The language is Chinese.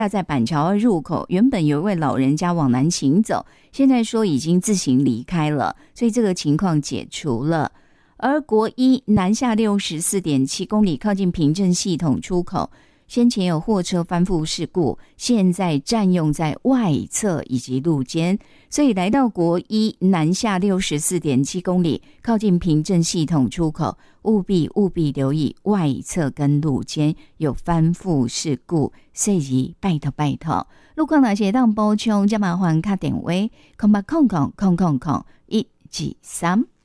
在板桥二入口，原本有一位老人家往南行走，现在说已经自行离开了，所以这个情况解除了。而国一南下64.7公里，靠近平镇系统出口，先前有货车翻覆事故，现在占用在外侧以及路肩，所以来到国一南下64.7公里，靠近平镇系统出口，务必留意外侧跟路肩有翻覆事故，所以拜托。路况哪些当补充，再麻烦打电话0800000123。